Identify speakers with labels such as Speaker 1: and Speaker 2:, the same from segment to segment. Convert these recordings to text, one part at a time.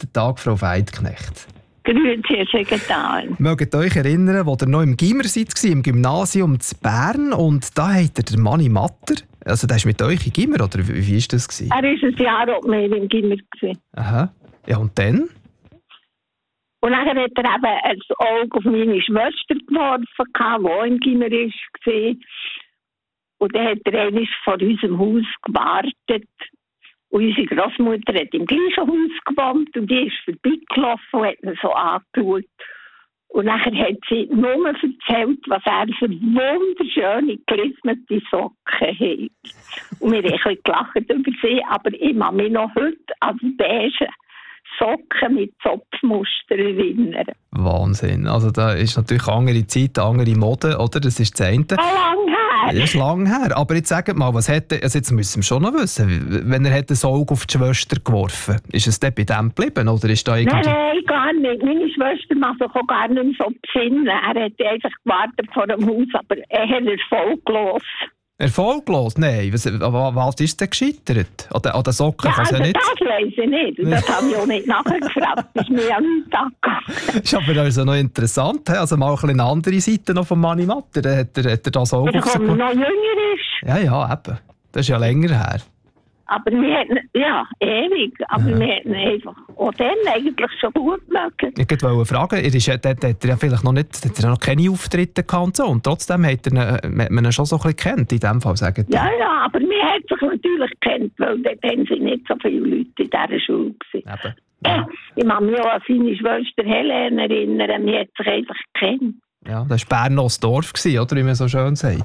Speaker 1: Guten Tag, Frau Veithknecht.
Speaker 2: Grüezi, Herr Sekretär.
Speaker 1: Mögt ihr euch erinnern, als ihr noch im Gimmer seid, im Gymnasium zu Bern, und da habt ihr den Manni Matter, also der ist mit euch im Gimmer, oder wie war das gewesen?
Speaker 2: Er war ein Jahr auch mehr im Gimmer.
Speaker 1: Aha. Ja, und dann?
Speaker 2: Und dann hat er eben ein Auge auf meine Schwester geworfen, die auch im Gimmer war. Und dann hat er einmal vor unserem Haus gewartet. Und unsere Großmutter hat im gleichen Haus gewohnt und die ist vorbeigelaufen und hat ihn so angeschaut. Und nachher hat sie nur erzählt, was er für wunderschöne, gelismete Socken hat. Und wir haben ein bisschen gelacht über sie, aber ich kann mich noch heute an die beige Socken mit Zopfmuster erinnern.
Speaker 1: Wahnsinn. Also da ist natürlich andere Zeit, andere Mode, oder? Das ist das eine.
Speaker 2: So lange her.
Speaker 1: Das ist lang her. Aber jetzt sagt mal, was hätte, also jetzt müssen wir schon noch wissen, wenn er das Auge auf die Schwester geworfen hat, ist es dann bei dem geblieben, oder ist da irgendwie...
Speaker 2: Nein, gar nicht. Meine Schwester macht sich auch gar nicht mehr so besinnen. Er hat einfach gewartet vor dem Haus, aber er hat erfolglos.
Speaker 1: Erfolglos? Nein. Was ist denn gescheitert? An den Socken kann es ja nicht...
Speaker 2: Das weiss ich nicht. Das habe ich auch nicht nachher gefragt. Das ist mir ja nicht angegangen.
Speaker 1: Ist aber also noch interessant. Also mal eine andere Seite noch von Manni Matter. Hat er das Auge
Speaker 2: auf sich... noch jünger ist.
Speaker 1: Ja, eben. Das ist ja länger her.
Speaker 2: Aber wir hätten, ja, ewig. Aber wir hätten einfach auch dann eigentlich schon gut mögen.
Speaker 1: Ich wollte fragen, hat er vielleicht noch nicht, hat er noch keine Auftritte gehabt so, und trotzdem hat man ihn schon so ein bisschen kennt, in dem Fall, sagen die.
Speaker 2: Ja, aber wir haben sich natürlich kennt, weil dort haben sie nicht so viele Leute in dieser Schule gewesen. Ja. Ich kann mich auch an seine Schwester Helene erinnern, wir haben sich einfach gekannt.
Speaker 1: Ja, das war Bern das Dorf, oder wie man so schön sagt.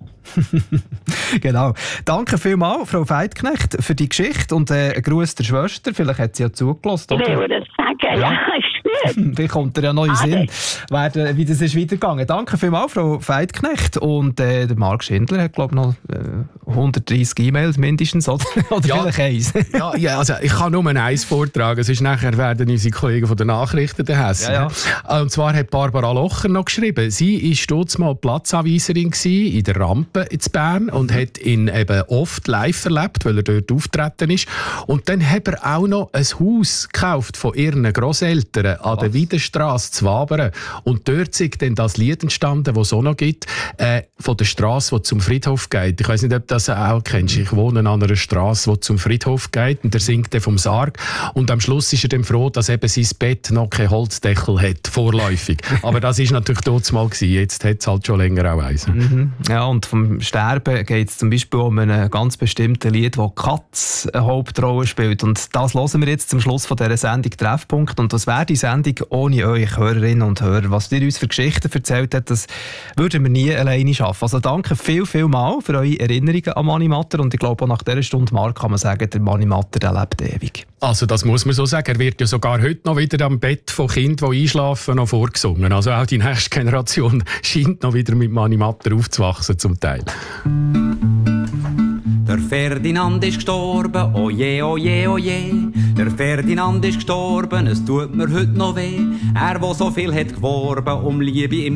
Speaker 1: Genau. Danke vielmals, Frau Veithknecht, für die Geschichte und einen Gruß der Schwester. Vielleicht hat sie ja zugelassen.
Speaker 2: Ich will das sagen, ja, ist gut.
Speaker 1: Wie kommt ihr ja noch in Sinn, wie das ist weitergegangen. Danke vielmals, Frau Veithknecht. Und der Marc Schindler hat, glaube ich, noch 130 E-Mails mindestens, oder vielleicht eins.
Speaker 3: ja, also ich kann nur eins vortragen. Es ist nachher werden unsere Kollegen von den Nachrichten der Hessen.
Speaker 1: Ja.
Speaker 3: Und zwar hat Barbara Locher noch geschrieben, sie war dort mal Platzanweiserin in der Rampe in Bern und hat ihn eben oft live erlebt, weil er dort auftreten ist. Und dann hat er auch noch ein Haus gekauft von ihren Grosseltern an der Wiedenstrasse zu Wabern. Und dort ist dann das Lied entstanden, das es auch noch gibt, von der Strasse, die zum Friedhof geht. Ich weiss nicht, ob du das auch kennst. Ich wohne an einer Strasse, die zum Friedhof geht, und der singt dann vom Sarg. Und am Schluss ist er dann froh, dass eben sein Bett noch keinen Holzdeckel hat, vorläufig. Aber das war natürlich dort mal gewesen. Jetzt hat es halt schon länger auch eins.
Speaker 1: Ja, und vom Sterben geht es zum Beispiel um ein ganz bestimmtes Lied, wo Katz eine Hauptrolle spielt. Und das hören wir jetzt zum Schluss von dieser Sendung Treffpunkt. Und das wäre die Sendung ohne euch Hörerinnen und Hörer. Was ihr uns für Geschichten erzählt habt, das würden wir nie alleine schaffen. Also danke viel mal für eure Erinnerungen an Manni Matter. Und ich glaube, auch nach dieser Stunde, Marc, kann man sagen, der Manni Matter, der lebt ewig.
Speaker 3: Also das muss man so sagen. Er wird ja sogar heute noch wieder am Bett von Kindern, die einschlafen, noch vorgesungen. Also auch die nächste Generation scheint noch wieder mit Manni Matter aufzuwachsen zum Teil.
Speaker 4: Der Ferdinand ist gestorben, oje, oje, oje. Der Ferdinand ist gestorben, es tut mir heute noch weh. Er, wo so viel hat geworben, um Liebe im